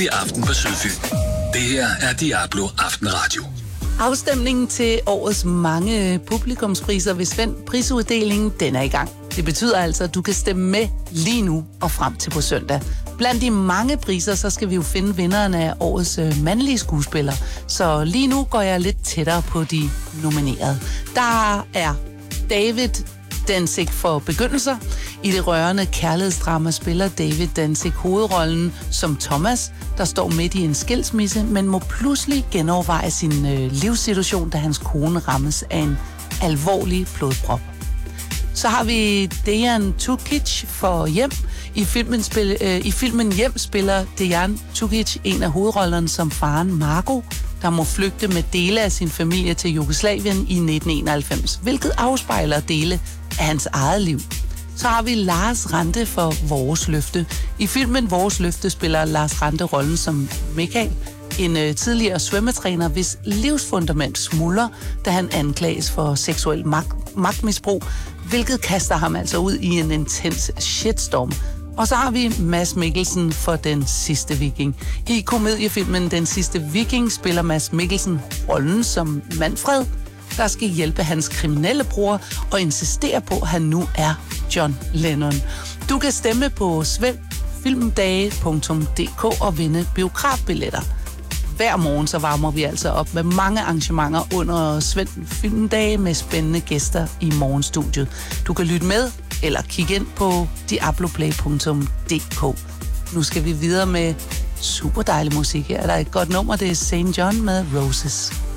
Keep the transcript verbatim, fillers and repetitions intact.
I aften på Sydfyn. Det her er Diablo Aftenradio. Afstemningen til årets mange publikumspriser ved Svend prisuddelingen, den er i gang. Det betyder altså, at du kan stemme med lige nu og frem til på søndag. Blandt de mange priser, så skal vi jo finde vinderne af årets mandlige skuespiller. Så lige nu går jeg lidt tættere på de nominerede. Der er David Danzig for Begyndelser. I det rørende kærlighedsdrama spiller David Danzig hovedrollen som Thomas, der står midt i en skilsmisse, men må pludselig genoverveje sin øh, livssituation, da hans kone rammes af en alvorlig blodprop. Så har vi Dejan Tukic for Hjem. I filmen, spil, øh, I filmen Hjem spiller Dejan Tukic en af hovedrollerne som faren Marco, der må flygte med dele af sin familie til Jugoslavien i nitten enoghalvfems, hvilket afspejler dele af hans eget liv. Så har vi Lars Rante for Vores Løfte. I filmen Vores Løfte spiller Lars Rante rollen som Michael, en øh, tidligere svømmetræner, hvis livsfundament smuldrer, da han anklages for seksuel mag- magtmisbrug, hvilket kaster ham altså ud i en intens shitstorm. Og så har vi Mads Mikkelsen for Den Sidste Viking. I komediefilmen Den Sidste Viking spiller Mads Mikkelsen rollen som Manfred, der skal hjælpe hans kriminelle bror og insistere på, at han nu er John Lennon. Du kan stemme på svend filmdage punktum d k og vinde biografbilletter. Hver morgen så varmer vi altså op med mange arrangementer under Svend Filmdage med spændende gæster i morgenstudiet. Du kan lytte med eller kigge ind på diabloplay punktum d k. Nu skal vi videre med super dejlig musik her. Der er et godt nummer, det er Saint John med Roses.